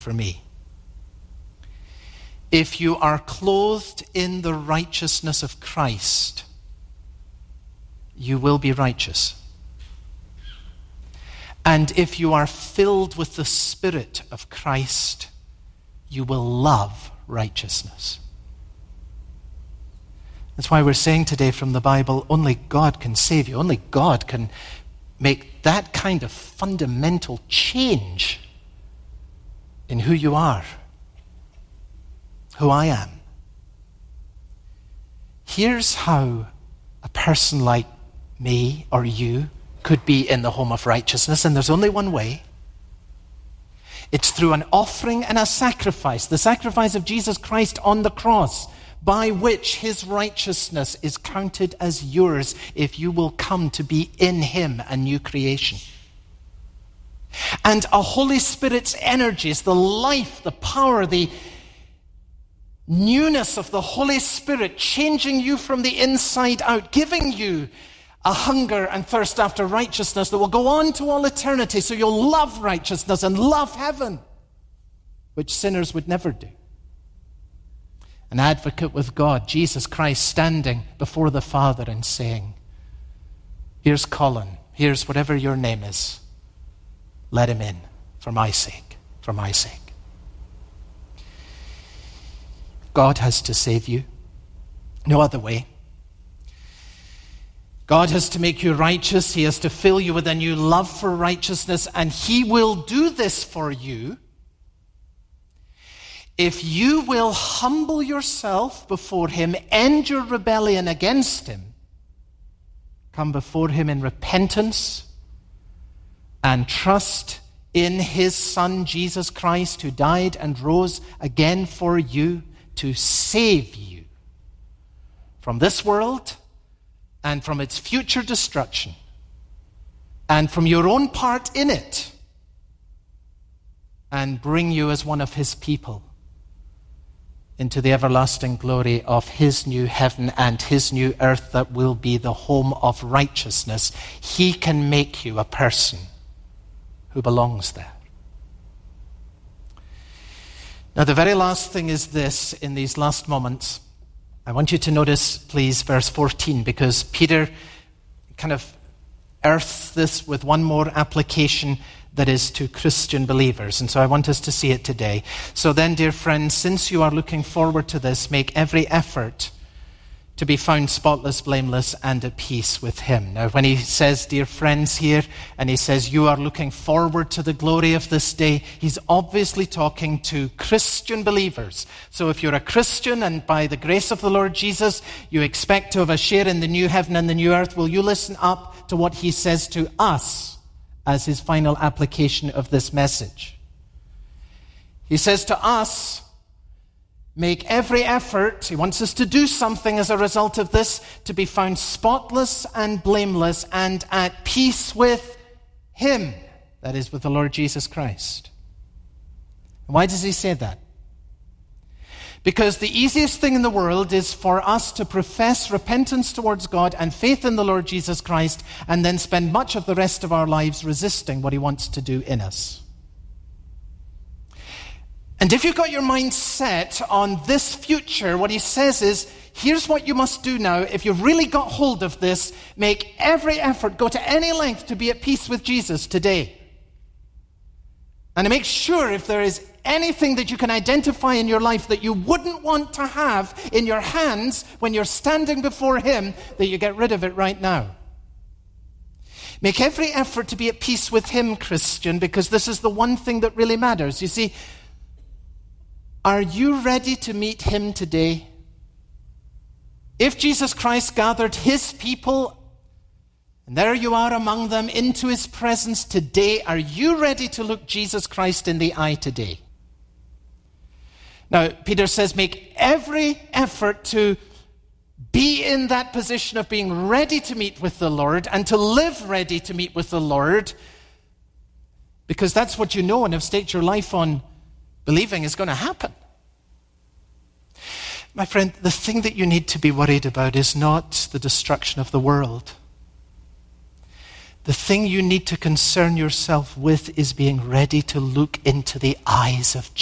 for me. If you are clothed in the righteousness of Christ, you will be righteous. And if you are filled with the Spirit of Christ, you will love righteousness. That's why we're saying today from the Bible, only God can save you. Only God can make that kind of fundamental change in who you are, who I am. Here's how a person like me or you could be in the home of righteousness, and there's only one way. It's through an offering and a sacrifice, the sacrifice of Jesus Christ on the cross, by which his righteousness is counted as yours if you will come to be in him, a new creation. And a Holy Spirit's energies, the life, the power, the newness of the Holy Spirit changing you from the inside out, giving you a hunger and thirst after righteousness that will go on to all eternity, so you'll love righteousness and love heaven, which sinners would never do. An advocate with God, Jesus Christ, standing before the Father and saying, here's Colin, here's whatever your name is. Let him in for my sake, for my sake. God has to save you. No other way. God has to make you righteous. He has to fill you with a new love for righteousness, and he will do this for you if you will humble yourself before him, end your rebellion against him, come before him in repentance, and trust in his Son, Jesus Christ, who died and rose again for you to save you from this world and from its future destruction, and from your own part in it, and bring you as one of his people into the everlasting glory of his new heaven and his new earth that will be the home of righteousness. He can make you a person who belongs there. Now, the very last thing is this, in these last moments. I want you to notice, please, verse 14, because Peter kind of earths this with one more application that is to Christian believers. And so I want us to see it today. So then, dear friends, since you are looking forward to this, make every effort to be found spotless, blameless, and at peace with him. Now, when he says, dear friends here, and he says, you are looking forward to the glory of this day, he's obviously talking to Christian believers. So if you're a Christian, and by the grace of the Lord Jesus, you expect to have a share in the new heaven and the new earth, will you listen up to what he says to us as his final application of this message? He says to us, make every effort, he wants us to do something as a result of this, to be found spotless and blameless and at peace with him, that is, with the Lord Jesus Christ. And why does he say that? Because the easiest thing in the world is for us to profess repentance towards God and faith in the Lord Jesus Christ, and then spend much of the rest of our lives resisting what he wants to do in us. And if you've got your mind set on this future, what he says is, here's what you must do now. If you've really got hold of this, make every effort, go to any length to be at peace with Jesus today. And to make sure if there is anything that you can identify in your life that you wouldn't want to have in your hands when you're standing before him, that you get rid of it right now. Make every effort to be at peace with him, Christian, because this is the one thing that really matters. You see, are you ready to meet him today? If Jesus Christ gathered his people, and there you are among them, into his presence today, are you ready to look Jesus Christ in the eye today? Now, Peter says, make every effort to be in that position of being ready to meet with the Lord and to live ready to meet with the Lord, because that's what you know and have staked your life on believing is going to happen. My friend, the thing that you need to be worried about is not the destruction of the world. The thing you need to concern yourself with is being ready to look into the eyes of